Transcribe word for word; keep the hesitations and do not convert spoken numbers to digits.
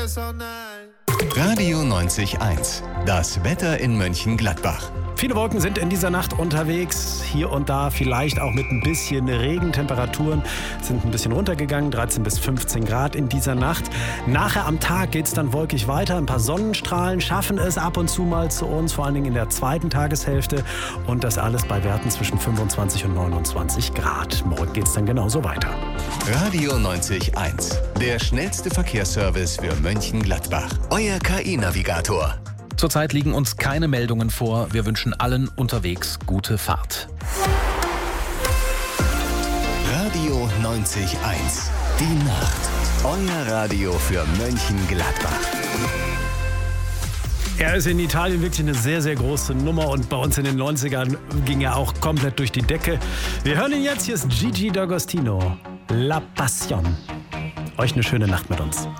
Radio neunzig Komma eins. Das Wetter in Mönchengladbach. Viele Wolken sind in dieser Nacht unterwegs. Hier und da vielleicht auch mit ein bisschen Regen. Temperaturen sind ein bisschen runtergegangen. dreizehn bis fünfzehn Grad in dieser Nacht. Nachher am Tag geht es dann wolkig weiter. Ein paar Sonnenstrahlen schaffen es ab und zu mal zu uns, vor allen Dingen in der zweiten Tageshälfte. Und das alles bei Werten zwischen fünfundzwanzig und neunundzwanzig Grad. Morgen geht es dann genauso weiter. Radio neunzig Komma eins. Der schnellste Verkehrsservice für Mönchengladbach. Euer K I-Navigator. Zurzeit liegen uns keine Meldungen vor. Wir wünschen allen unterwegs gute Fahrt. Radio neunzig Komma eins. Die Nacht. Euer Radio für Mönchengladbach. Er ist in Italien wirklich eine sehr, sehr große Nummer und bei uns in den neunzigern ging er auch komplett durch die Decke. Wir hören ihn jetzt, hier ist Gigi D'Agostino. La Passion. Euch eine schöne Nacht mit uns.